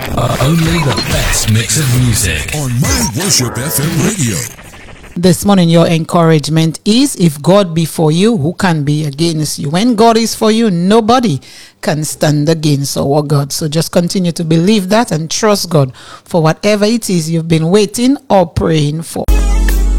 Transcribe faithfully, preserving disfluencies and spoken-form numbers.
Uh, only the best mix of music on My Worship F M radio. This morning, your encouragement is, if God be for you, who can be against you? When God is for you, nobody can stand against our God. So just continue to believe that and trust God for whatever it is you've been waiting or praying for.